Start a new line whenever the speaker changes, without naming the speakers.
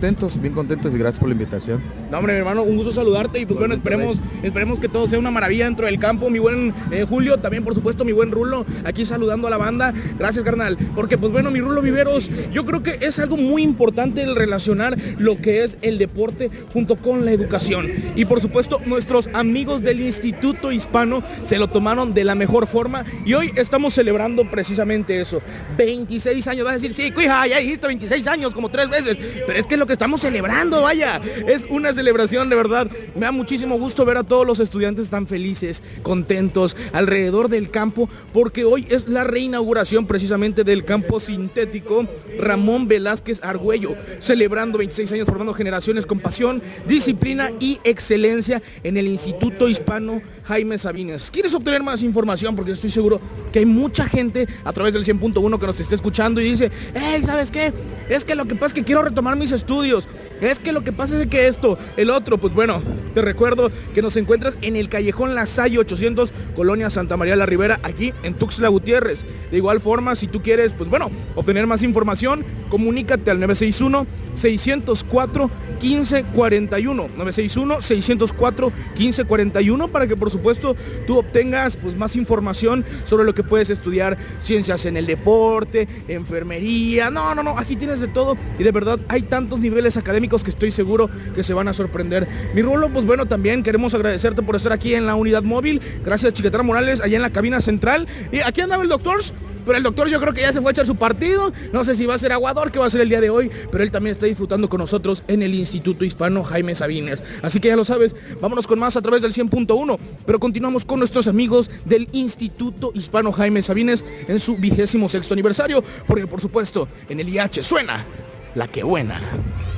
contentos y gracias por la invitación.
No, hombre, mi hermano, un gusto saludarte y pues bueno, esperemos que todo sea una maravilla dentro del campo. Mi buen Julio, también por supuesto mi buen Rulo, aquí saludando a la banda. Gracias, carnal, porque pues bueno, mi Rulo Viveros, yo creo que es algo muy importante el relacionar lo que es el deporte junto con la educación. Y por supuesto, nuestros amigos del Instituto Hispano se lo tomaron de la mejor forma y hoy estamos celebrando precisamente eso. 26 años, vas a decir, sí, cuija, ya dijiste 26 años como 3 veces, pero es que es lo que estamos celebrando, vaya, es una celebración de verdad. Me da muchísimo gusto ver a todos los estudiantes tan felices, contentos, alrededor del campo, porque hoy es la reinauguración precisamente del campo sintético Ramón Velázquez Argüello, celebrando 26 años formando generaciones con pasión, disciplina y excelencia en el Instituto Hispano Jaime Sabines. ¿Quieres obtener más información? Porque estoy seguro que hay mucha gente a través del 100.1 que nos esté escuchando y dice, hey, ¿sabes qué? Es que lo que pasa es que quiero retomar mis estudios, es que lo que pasa es que esto, el otro, pues bueno, te recuerdo que nos encuentras en el Callejón La Salle 800, Colonia Santa María la Ribera, aquí en Tuxtla Gutiérrez. De igual forma, si tú quieres, pues bueno, obtener más información, comunícate al 961-604-1541, 961-604-1541, para que por supuesto tú obtengas pues más información sobre lo que puedes estudiar, ciencias en el deporte, enfermería, no, aquí tienes de todo y de verdad hay tantos niveles académicos que estoy seguro que se van a sorprender. Mi Rulo, pues bueno, también queremos agradecerte por estar aquí en la unidad móvil, gracias a Chiquetara Morales allá en la cabina central, y aquí andaba el doctor, pero el doctor yo creo que ya se fue a echar su partido, no sé si va a ser aguador, que va a ser el día de hoy, pero él también está disfrutando con nosotros en el Instituto Hispano Jaime Sabines, así que ya lo sabes, vámonos con más a través del 100.1, pero continuamos con nuestros amigos del Instituto Hispano Jaime Sabines en su 26º aniversario, porque por supuesto en el IH suena la que buena.